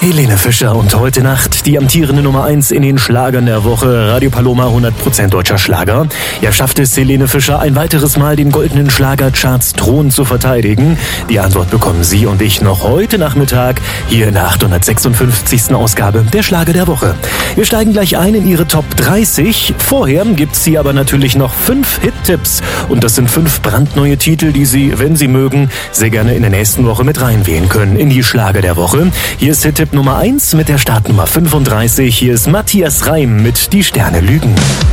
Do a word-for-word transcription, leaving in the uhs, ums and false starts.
Helene Fischer und heute Nacht die amtierende Nummer eins in den Schlagern der Woche. Radio Paloma, hundert Prozent deutscher Schlager. Ja, schafft es Helene Fischer ein weiteres Mal den goldenen Schlagercharts Thron zu verteidigen? Die Antwort bekommen Sie und ich noch heute Nachmittag hier in der achthundertsechsundfünfzigsten Ausgabe der Schlager der Woche. Wir steigen gleich ein in Ihre Top dreißig. Vorher gibt's hier aber natürlich noch fünf Hit-Tipps. Und das sind fünf brandneue Titel, die Sie, wenn Sie mögen, sehr gerne in der nächsten Woche mit reinwählen können in die Schlager der Woche. Hier ist Hit-Tipp Nummer eins mit der Startnummer fünfunddreißig. Hier ist Matthias Reim mit Die Sterne lügen.